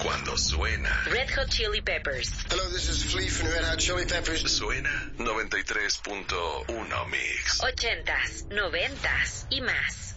cuando suena Red Hot Chili Peppers. Hello, this is Flea from Red Hot Chili Peppers. Suena 93.1 Mix. 80s, 90s y más.